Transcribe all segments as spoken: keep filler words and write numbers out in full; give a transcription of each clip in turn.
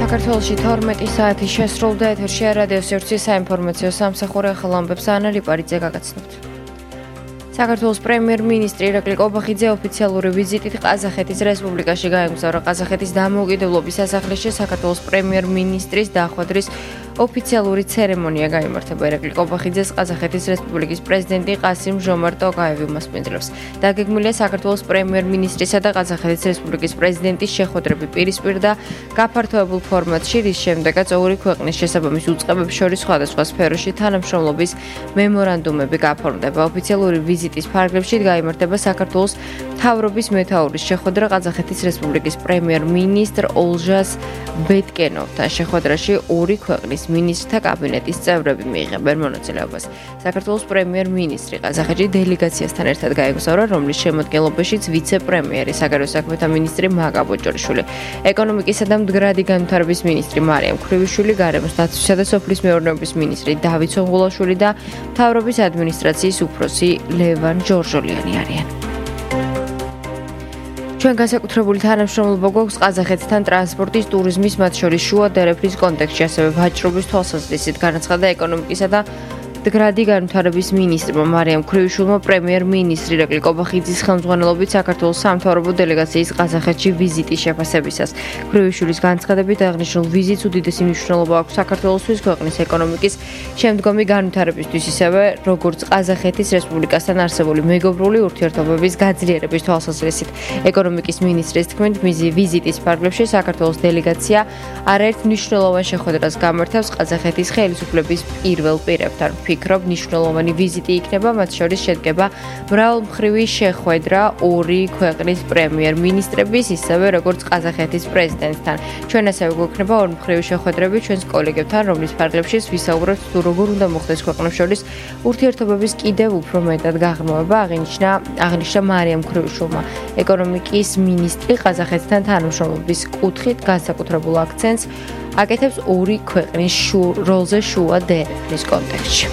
საქართველოში თორმეტი საათი შესრულდა ეთერში რადიო სივრცის საინფორმაციო სამსახური ახალ ამბებს ანა ლიპარიძე გაგაცნობთ. საქართველოს პრემიერ-მინისტრი ირაკლი კობახიძე ოფიციალური ვიზიტით ყაზახეთის რესპუბლიკაში გაემგზავრა. ყაზახეთის დამოუკიდებლობის სასახლეში საქართველოს პრემიერ-მინისტრის დახვედრის ოფიციალური ცერემონია გაიმართება. ირაკლი კობახიძეს ყაზახეთის რესპუბლიკის პრეზიდენტი ყასიმ ჟომარტ ტოკაევი უმასპინძლებს. დაგეგმილია საქართველოს პრემიერ-მინისტრისა და ყაზახეთის რესპუბლიკის პრეზიდენტის შეხვედრები პირისპირ და გაფართოებულ ფორმატში, რის შემდეგაც ორი ქვეყნის შესაბამის უწყებებს შორის სხვადასხვა სფეროში თანამშრომლობის მემორანდუმები გაფორმდება. ოფიციალური ვიზიტის ფარგლებში გაიმართება საქართველოს მთავრობის მეთაურის შეხვედრა ყაზახეთის რესპუბლიკის პრემიერ-მინისტრ ოლჟას ბეტკენოვთან. შეხვედრაში ორი ქვეყნის მინისტრთა კაბინეტის წევრები მიიღებენ მონაწილეობას. საქართველოს პრემიერ-მინისტრი ყაზახეთში დელეგაციასთან ერთად გაემგზავრა, რომლის შემადგენლობაშიც ვიცე-პრემიერი, საგარეო საქმეთა მინისტრი მაკა ბოჭორიშვილი, ეკონომიკისა და მდგრადი განვითარების მინისტრი მარიამ ქრივიშვილი, გარემოს დაცვისა და სოფლის მეურნეობის მინისტრი დავით სონღულაშვილი და მთავრობის ადმინისტრაციის უფროსი ლევან ჯორჯოლიანი არიან. ჩვენ განსაკუთრებული თანამშრომლობა გვაქვს ყაზახეთთან ტრანსპორტის, ტურიზმის, მათ შორის შუა დერეფნის კონტექსტში, ასევე ვაჭრობის თვალსაზრისით, განაცხადა ეკონომიკისა და მდგრადი განვითარების მინისტრმა მარიამ ქრივიშვილმა პრემიერ-მინისტრი ირაკლი კობახიძის ხელმძღვანელობით საქართველოს სამთავრობო დელეგაციის ყაზახეთში ვიზიტის შეფასებისას. ქრივიშვილის განცხადებით, აღნიშნულ ვიზიტს უდიდესი მნიშვნელობა აქვს საქართველოსთვის ქვეყნის ეკონომიკის შემდგომი განვითარებისთვის, ისევე როგორც ყაზახეთის რესპუბლიკასთან არსებული მეგობრული ურთიერთობების გაძლიერების თვალსაზრისით. ეკონომიკის მინისტრის თქმით, ვიზიტის ფარგლებში საქართველოს დელეგაცია არაერთ მნიშვნელოვან შეხვედრას გამართავს ყაზახეთის ხელისუფლების პირველ პირებთან. ვფიქრობ, მნიშვნელოვანი ვიზიტი იქნება, მათ შორის შედგება მრავალმხრივი შეხვედრა ორი ქვეყნის პრემიერ-მინისტრების, ისევე როგორც ყაზახეთის პრეზიდენტთან. ჩვენ ასევე გვექნება ორმხრივი შეხვედრები ჩვენს კოლეგებთან, რომლის ფარგლებშიც ვისაუბრებთ თუ როგორ უნდა მოხდეს ქვეყნებს შორის ურთიერთობების კიდევ უფრო მეტად გაღრმავება, აღინიშნა აღნიშნა მარიამ ქრივიშვილმა. ეკონომიკის მინისტრი ყაზახეთთან თანამშრომლობის კუთხით განსაკუთრებულ აქცენტს აკეთებს ორი ქვეყნის როლზე შუა დერეფნის კონტექსტში.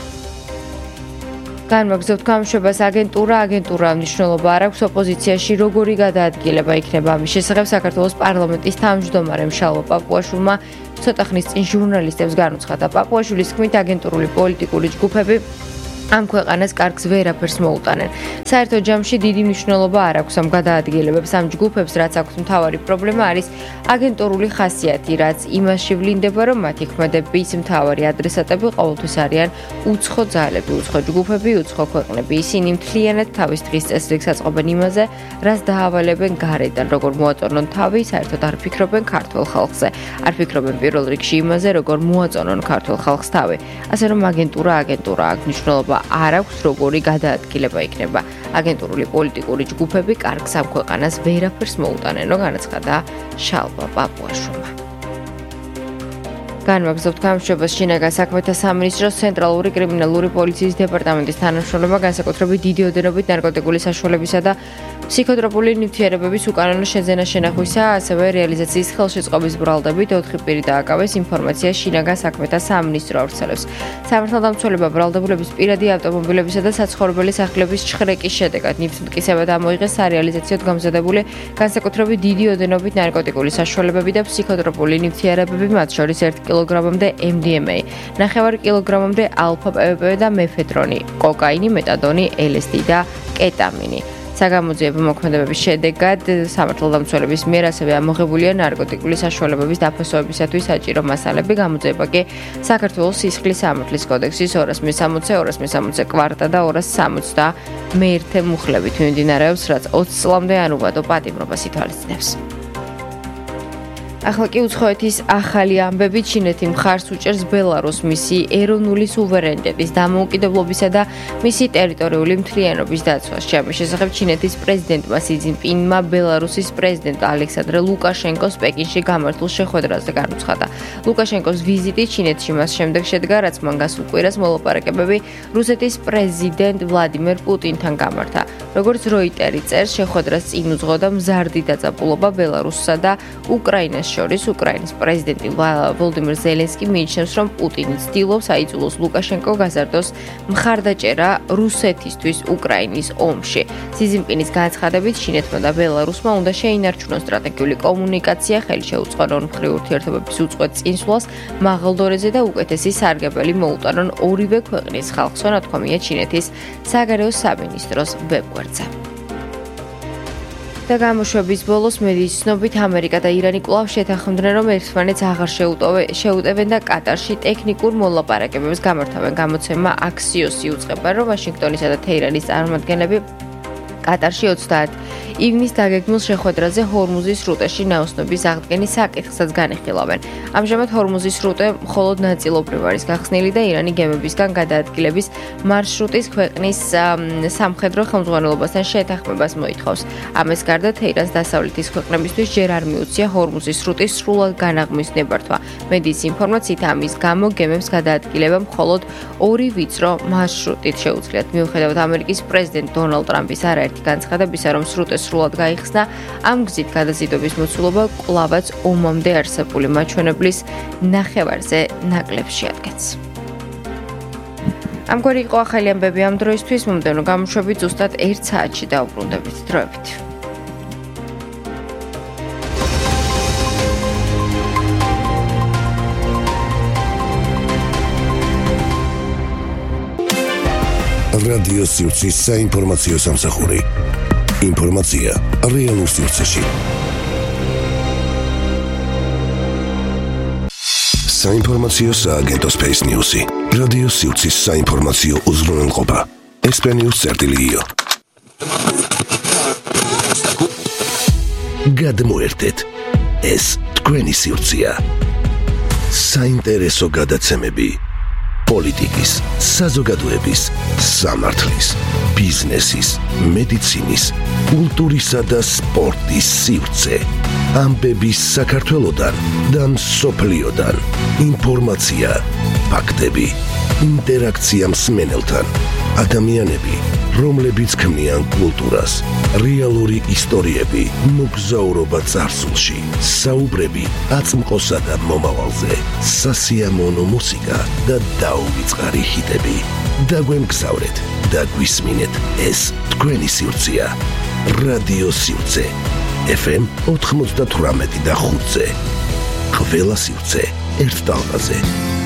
განმაგზავნებთ გამოშვებას აგენტურა აგენტურა მნიშვნელობა არ აქვს ოპოზიციაში როგორი გადაადგილება იქნება ამის შესახებ საქართველოს პარლამენტის თავმჯდომარემ შალვა პაპუაშვილმა ცოტა ხნის წინ ჟურნალისტებს განუცხადა. პაპუაშვილის თქმით, აგენტურული პოლიტიკური ჯგუფები ამ ქვეყანას კარგს ვერაფერს მოუტანენ. საერთო ჯამში დიდი მნიშვნელობა არ აქვს ამ გადაადგილებებს. ამ ჯგუფებს, რაც აქვთ მთავარი პრობლემა არის აგენტურული ხასიათი, რაც იმას შევლინდება, რომ მათი ქმედების მთავარი ადრესატები ყოველთვის არიან უცხო ძალები, უცხო ჯგუფები, უცხო ქვეყნები. ისინი მთლიანად თავის დღის წესრიგს აწყობენ იმაზე, რაც დაავალებენ გარედან, როგორ მოაწონონ თავი, საერთოდ არ ფიქრობენ ქართულ ხალხზე. არ ფიქრობენ პირველ რიგში იმაზე, როგორ მოაწონონ ქართულ ხალხს თავი. ასე რომ აგენტურა აგენტურა აქვს მნიშვნელობა არ აქვს როგორი გადაადგილება იქნება. აგენტურული პოლიტიკური ჯგუფები კარგს ამ ქვეყანას ვერაფერს მოუტანენო, განაცხადა შალვა პაპუაშვილმა. განმაგზავნებთ გამოშვებას შინაგან საქმეთა სამინისტროს ცენტრალური კრიმინალური პოლიციის დეპარტამენტის თანამშრომლობა განსაკუთრებით დიდი ოდენობით ნარკოტიკული საშუალებისა და ფსიქოტროპული ნივთიერებების უკანონო შეძენა შენახვისა, ასევე რეალიზაციის ხელშეწყობის ბრალდებით ოთხი პირი დააკავეს, ინფორმაცია შინაგან საქმეთა სამინისტრო ავრცელებს. სამართალდამცველება ბრალდებულების პირადი ავტომობილებისა და საცხოვრებელი სახლების ჩხრეკის შედეგად ნივთმტკიცებად ამოიღეს სარეალიზაციოდ გამზადებული განსაკუთრებით დიდი ოდენობით ნარკოტიკული საშუალებები და ფსიქოტროპული ნივთიერებები, მათ შორის ერთ კილოგრამამდე ემ დი ემ ეი, ნახევარ კილოგრამამდე ალფა პე ვე პე და მეფედრონი, კოკაინი, მეტადონი, ელ ეს დი და კეტამინი. საგამოძიებო მოქმედებების შედეგად სამართალდამცველების მიერ ასევე ამოღებულია ნარკოტიკული საშუალებების დაფასებისათვის საჭირო მასალები, გამოძიება კი საქართველოს სისხლის სამართლის კოდექსის ორას მესამოცე, ორას მესამოცე კვარტა და ორას სამოცდამეერთე მუხლებით მიმდინარეობს, რაც ოცი წლამდე ანუბადო პატიმრობას ითვალისწინებს. ახლა კი უცხოეთის ახალი ამბები ჩინეთი მხარს უჭერს ბელარუს მისი ეროვნული სუვერენიტეტის დამოუკიდებლობისა და მისი ტერიტორიული მთლიანობის დაცვას. ამის შესახებ ჩინეთის პრეზიდენტმა სი ძინპინმა ბელარუსის პრეზიდენტ ალექსანდრე ლუკაშენკოს პეკინში გამართულ შეხვედრაზე განუცხადა. ლუკაშენკოს ვიზიტი ჩინეთში მას შემდეგ შედგა, რაც მან გასულ კვირას მოლაპარაკებები რუსეთის პრეზიდენტ ვლადიმერ პუტინთან გამართა. როგორც როიტერი წერს, შეხვედრას წინ უძღოდა მზარდი დაძაბულობა ბელარუსსა და უკრაინას შორის უკრაინის პრეზიდენტი ვოლოდიმირ ზელენსკი მიიჩნევს, რომ პუტინი ცდილობს აიძულოს ლუკაშენკო გაზარდოს მხარდაჭერა რუსეთისთვის უკრაინის ომში. სი ძინპინის განცხადებით, ჩინეთმა და ბელარუსმა უნდა შეინარჩუნოს სტრატეგიული კომუნიკაცია, ხელი შეუწყონ ორმხრივ ურთიერთობების უწყვეტ წინსვლას მაღალ დონეზე და უკეთესი სარგებელი მოუტანონ ორივე ქვეყნის ხალხს, ნათქვამია ჩინეთის საგარეო სამინისტროს ვებგვერდზე. და გამოშვების ბოლოს მედიის ცნობით ამერიკა და ირანი კვლავ შეთანხმდნენ, რომ ერთმანეთს აღარ შეუტევენ და კატარში ტექნიკურ მოლაპარაკებებს გამართავენ. გამოცემა აქსიოსი უწყება, რომ ვაშინგტონისა და თეირანის წარმომადგენლები კატარში ოცდაათი ივნის დაგეგმილ შეხვედრაზე ჰორმუზის სრუტეში ნაოსნობის აღდგენის საკითხსაც განიხილავენ. ამჟამად ჰორმუზის სრუტე მხოლოდ ნაწილობრივ არის გახსნილი და ირანი გემებისგან გადაადგილების მარშრუტის ქვეყნის სამხედრო ხელმძღვანელობასთან შეთანხმებას მოითხოვს. ამას გარდა თეირანს დასავლეთის ქვეყნებისთვის ჯერ არ მიუწია ჰორმუზის სრუტის სრულად განაღმვის ნებართვა. მედიის ინფორმაციით ამის გამო გემებს გადაადგილება მხოლოდ ორი ვიწრო მარშრუტით შეუძლიათ. მიუხედავად ამერიკის პრეზიდენტ დონალდ ტრამპის არაერთი განცხადებისა, რომ სრუტე სრულად გაიხსნა, ამ გზით გადაზიდვების მოცულობა კვლავაც ომამდე არსებული მაჩვენებლის ნახევარზე ნაკლებს შეადგენს. ამგვარი იყო ახალი ამბები ამ დროისთვის, მომდევნო გამოშვებით ზუსტად ერთ საათში დავბრუნდებით. დროებით. რადიო სივრცის საინფორმაციო სამსახური. ინფორმაცია რეალურ სივრცეში. საინფორმაციო სააგენტო Space News-ი. რადიო სივრცის საინფორმაციო უზრუნველყოფა. ესპანიურ წერტილიო. გადმოერთეთ. ეს თქვენი სივრცეა. საინტერესო გადაცემები. პოლიტიკის, საზოგადოების, სამართლის, ბიზნესის, მედიცინის, კულტურისა და სპორტის სივრცე. ამბების საქართველოდან და მსოფლიოდან. ინფორმაცია, ფაქტები, ინტერაქცია მსმენელთან. ადამიანები, რომლებიც ქმნიან კულტურას, რეალური ისტორიები, მოგზაურობა წარსულში, საუბრები აწმყოსა და მომავალზე, სასიამოვნო მუსიკა და დაუვიწყარი ჰიტები. დაგვემგზავრეთ და გვისმინეთ, ეს თქვენი სივრცეა. რადიო სივრცე. ეფ ემ ოთხმოცდათვრამეტი და ხუთზე. ყველა სივრცე ერთ ტალღაზე.